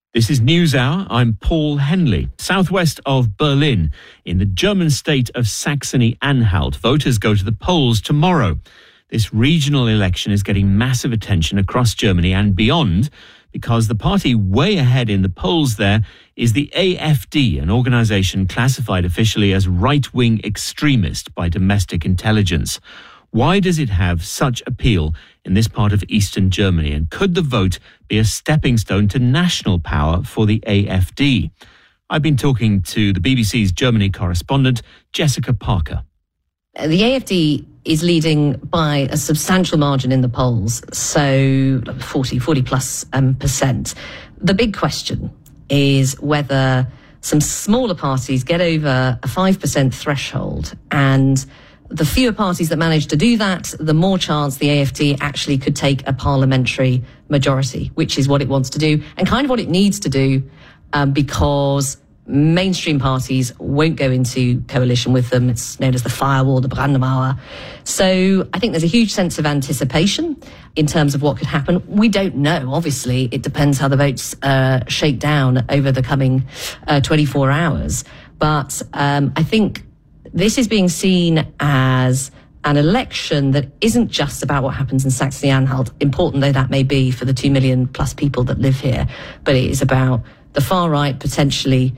This is NewsHour. I'm Paul Henley. Southwest of Berlin, in the German state of Saxony-Anhalt, voters go to the polls tomorrow. This regional election is getting massive attention across Germany and beyond because the party way ahead in the polls there is the AfD, an organisation classified officially as right-wing extremist by domestic intelligence. Why does it have such appeal in this part of eastern Germany? And could the vote be a stepping stone to national power for the AfD? I've been talking to the BBC's Germany correspondent, Jessica Parker. The AfD is leading by a substantial margin in the polls, so 40 plus percent. The big question is whether some smaller parties get over a 5% threshold, and the fewer parties that manage to do that, the more chance the AfD actually could take a parliamentary majority, which is what it wants to do and kind of what it needs to do because mainstream parties won't go into coalition with them. It's known as the firewall, the Brandmauer. So I think there's a huge sense of anticipation in terms of what could happen. We don't know, obviously. It depends how the votes shake down over the coming 24 hours. But I think this is being seen as an election that isn't just about what happens in Saxony-Anhalt, important though that may be for the 2 million plus people that live here, but it is about the far right potentially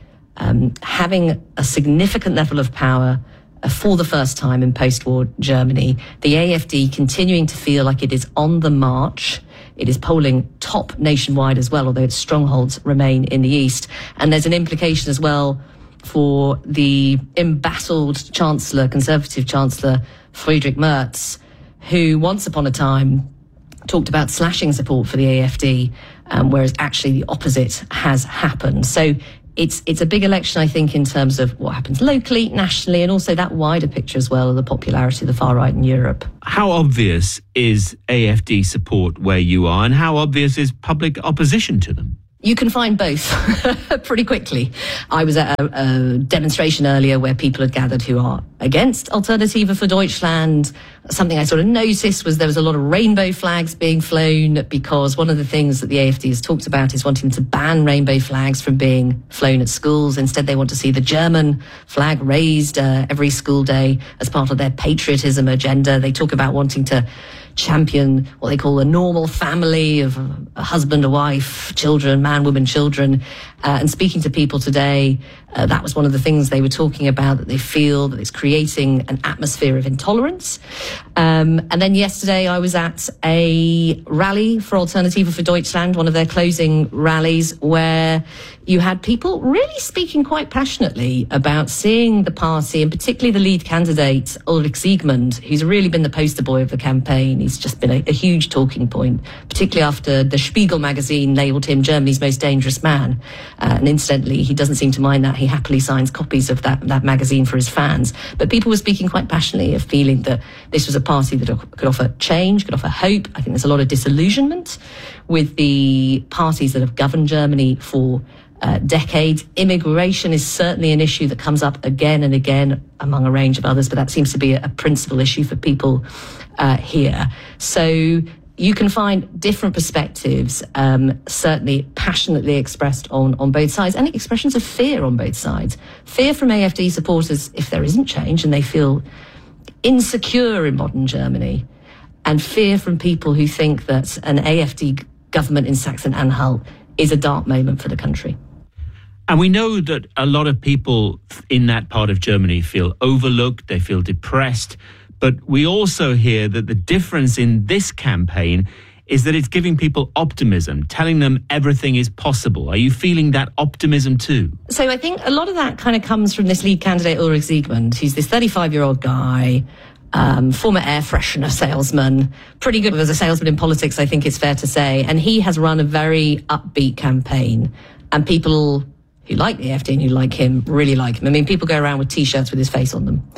having a significant level of power for the first time in post-war Germany. The AfD continuing to feel like it is on the march. It is polling top nationwide as well, although its strongholds remain in the east. And there's an implication as well for the embattled Chancellor, Conservative Chancellor Friedrich Merz, who once upon a time talked about slashing support for the AfD, whereas actually the opposite has happened. So it's a big election, I think, in terms of what happens locally, nationally, and also that wider picture as well of the popularity of the far right in Europe. How obvious is AfD support where you are, and how obvious is public opposition to them? You can find both pretty quickly. I was at a demonstration earlier where people had gathered who are against Alternative für Deutschland. Something I sort of noticed was there was a lot of rainbow flags being flown because one of the things that the AfD has talked about is wanting to ban rainbow flags from being flown at schools. Instead, they want to see the German flag raised every school day as part of their patriotism agenda. They talk about wanting to champion what they call a normal family of a husband, a wife, children, man, woman, children. And speaking to people today, that was one of the things they were talking about, that they feel that it's creating an atmosphere of intolerance. And then yesterday I was at a rally for Alternative für Deutschland, one of their closing rallies, where you had people really speaking quite passionately about seeing the party, and particularly the lead candidate, Ulrich Siegmund, who's really been the poster boy of the campaign. He's just been a huge talking point, particularly after the Spiegel magazine labelled him Germany's most dangerous man. And incidentally, he doesn't seem to mind that. He happily signs copies of that magazine for his fans. But people were speaking quite passionately of feeling that this was a party that could offer change, could offer hope. I think there's a lot of disillusionment with the parties that have governed Germany for decades. Immigration is certainly an issue that comes up again and again among a range of others, but that seems to be a principal issue for people here. So you can find different perspectives, certainly passionately expressed on both sides, and expressions of fear on both sides. Fear from AfD supporters if there isn't change and they feel insecure in modern Germany, and fear from people who think that an AfD government in Saxony-Anhalt is a dark moment for the country. And we know that a lot of people in that part of Germany feel overlooked, they feel depressed. But we also hear that the difference in this campaign is that it's giving people optimism, telling them everything is possible. Are you feeling that optimism too? So I think a lot of that kind of comes from this lead candidate, Ulrich Siegmund, who's this 35-year-old guy, former air freshener salesman, pretty good as a salesman in politics, I think it's fair to say. And he has run a very upbeat campaign. And people who like the AfD and who like him really like him. I mean, people go around with T-shirts with his face on them.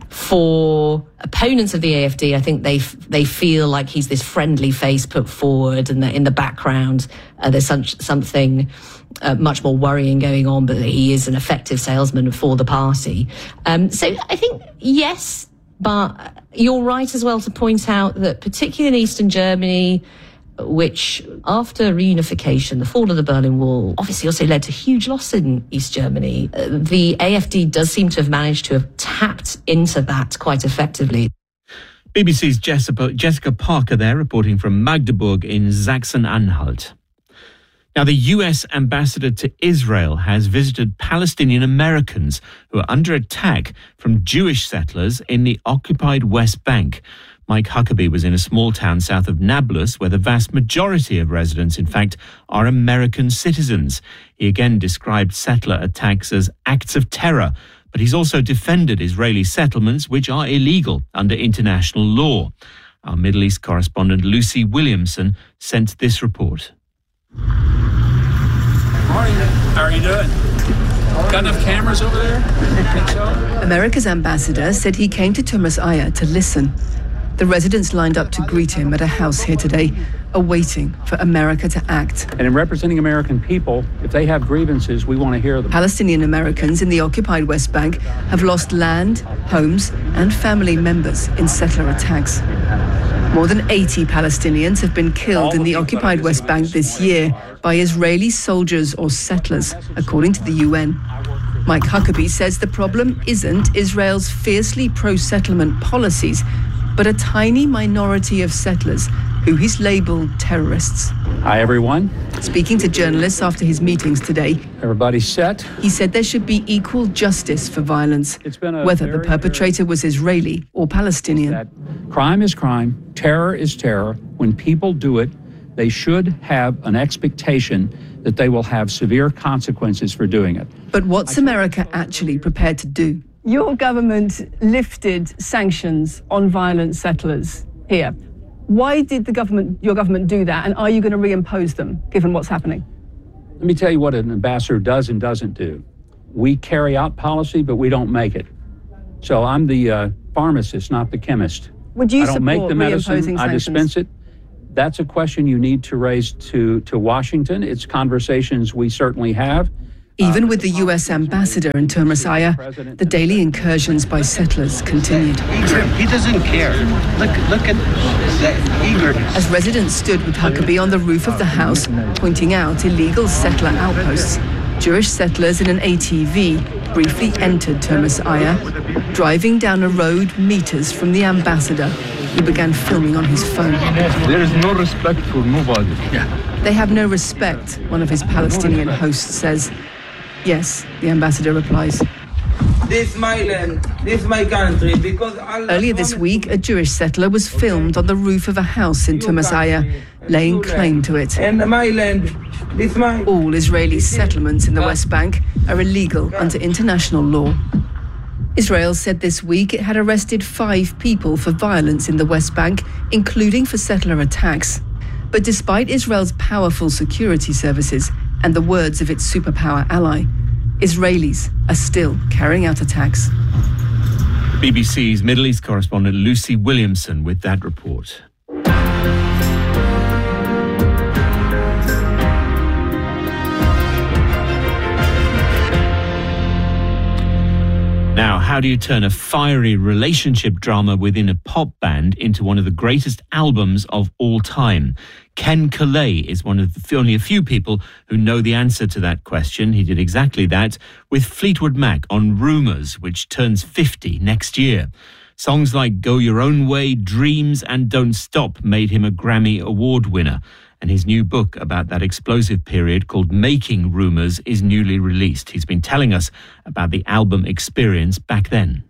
For opponents of the AfD, I think they feel like he's this friendly face put forward, and that in the background there's something much more worrying going on, but that he is an effective salesman for the party. So I think, yes, but you're right as well to point out that particularly in Eastern Germany, which, after reunification, the fall of the Berlin Wall, obviously also led to huge loss in East Germany. The AfD does seem to have managed to have tapped into that quite effectively. BBC's Jessica Parker there, reporting from Magdeburg in Sachsen-Anhalt. Now, the US ambassador to Israel has visited Palestinian Americans who are under attack from Jewish settlers in the occupied West Bank. Mike Huckabee was in a small town south of Nablus, where the vast majority of residents, in fact, are American citizens. He again described settler attacks as acts of terror, but he's also defended Israeli settlements which are illegal under international law. Our Middle East correspondent Lucy Williamson sent this report. Morning. How are you doing? Got enough cameras over there? Think so? America's ambassador said he came to Turnus-Aya to listen. The residents lined up to greet him at a house here today, awaiting for America to act. And in representing American people, if they have grievances, we want to hear them. Palestinian Americans in the occupied West Bank have lost land, homes, and family members in settler attacks. More than 80 Palestinians have been killed in the occupied West Bank this year by Israeli soldiers or settlers, according to the UN. Mike Huckabee says the problem isn't Israel's fiercely pro-settlement policies, but a tiny minority of settlers who he's labelled terrorists. Hi, everyone. Speaking to journalists after his meetings today, everybody's set. He said there should be equal justice for violence, whether the perpetrator was Israeli or Palestinian. That crime is crime, terror is terror. When people do it, they should have an expectation that they will have severe consequences for doing it. But what's America actually prepared to do? Your government lifted sanctions on violent settlers here. Why did your government do that, and are you going to reimpose them, given what's happening? Let me tell you what an ambassador does and doesn't do. We carry out policy, but we don't make it. So I'm the pharmacist, not the chemist. Would you I don't make the medicine, I sanctions? dispense it. That's a question you need to raise to Washington. It's conversations we certainly have. Even with the U.S. ambassador in Turnus-Aya, the daily incursions by settlers continued. He doesn't care. Look at the eagerness. As residents stood with Huckabee on the roof of the house, pointing out illegal settler outposts, Jewish settlers in an ATV briefly entered Turnus-Aya, driving down a road meters from the ambassador, who began filming on his phone. There is no respect for nobody. They have no respect, one of his Palestinian hosts says. Yes, the ambassador replies. This is my land, this is my country. Because earlier this week, a Jewish settler was filmed on the roof of a house in Turnus-Aya, laying claim to it. And my land, this my... All Israeli settlements in the West Bank are illegal under international law. Israel said this week it had arrested 5 people for violence in the West Bank, including for settler attacks. But despite Israel's powerful security services and the words of its superpower ally, Israelis are still carrying out attacks. BBC's Middle East correspondent Lucy Williamson with that report. Now, how do you turn a fiery relationship drama within a pop band into one of the greatest albums of all time? Ken Caillat is one of only a few people who know the answer to that question. He did exactly that with Fleetwood Mac on Rumours, which turns 50 next year. Songs like Go Your Own Way, Dreams and Don't Stop made him a Grammy Award winner. And his new book about that explosive period called Making Rumours is newly released. He's been telling us about the album experience back then.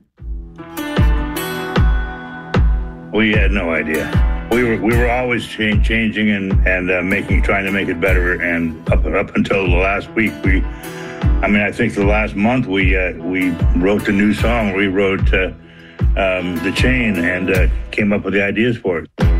We had no idea. We were always changing and trying to make it better. And up until the last week, I think the last month we wrote the new song. We wrote The Chain and came up with the ideas for it.